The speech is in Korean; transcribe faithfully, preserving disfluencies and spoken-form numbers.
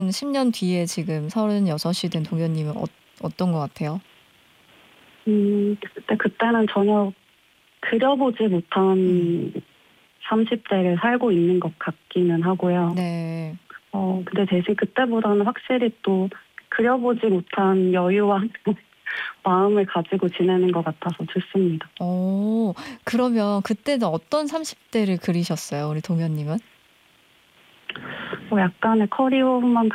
십 년 뒤에 지금 서른여섯이 된 동현님은 어 어떤 것 같아요? 음 그때 그때는 전혀 그려보지 못한 음. 삼십 대를 살고 있는 것 같기는 하고요. 네. 어 근데 대신 그때보다는 확실히 또 그려보지 못한 여유와 마음을 가지고 지내는 것 같아서 좋습니다. 어 그러면 그때는 어떤 삼십 대를 그리셨어요, 우리 동현님은? 뭐 약간의 커리어만